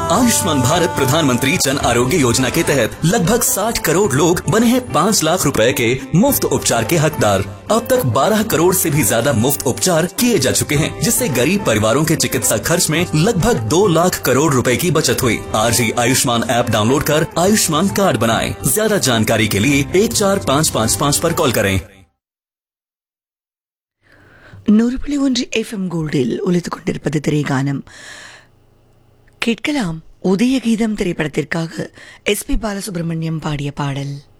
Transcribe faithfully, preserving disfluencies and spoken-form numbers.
आयुष्मान भारत प्रधानमंत्री जन आरोग्य योजना के तहत लगभग साठ करोड़ लोग बने हैं पाँच लाख रुपए के मुफ्त उपचार के हकदार। अब तक बारह करोड़ से भी ज्यादा मुफ्त उपचार किए जा चुके हैं, जिससे गरीब परिवारों के चिकित्सा खर्च में लगभग दो लाख करोड़ रुपए की बचत हुई। आज ही आयुष्मान ऐप डाउनलोड कर आयुष्मान कार्ड बनाएं। ज्यादा जानकारी के लिए एक चार पाँच पाँच पाँच पर कॉल करें। நூறு புள்ளி ஒன்று எஃப்எம் கோல்டில் ஒலித்துக் கொண்டிருப்பது திரைகானம். கேட்கலாம் உதய கீதம் திரைப்படத்திற்காக எஸ் பி பாலசுப்ரமணியம் பாடிய பாடல்.